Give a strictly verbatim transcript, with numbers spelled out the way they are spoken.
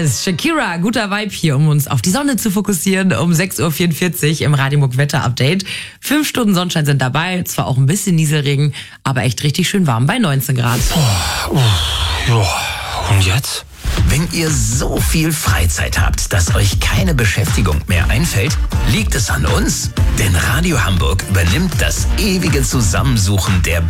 Yes, Shakira, guter Vibe hier, um uns auf die Sonne zu fokussieren. Um sechs Uhr vierundvierzig im Radiomuck Wetter-Update. Fünf Stunden Sonnenschein sind dabei, zwar auch ein bisschen Nieselregen, aber echt richtig schön warm bei neunzehn Grad. Oh, oh, oh. Und jetzt? Wenn ihr so viel Freizeit habt, dass euch keine Beschäftigung mehr einfällt, liegt es an uns. Denn Radio Hamburg übernimmt das ewige Zusammensuchen der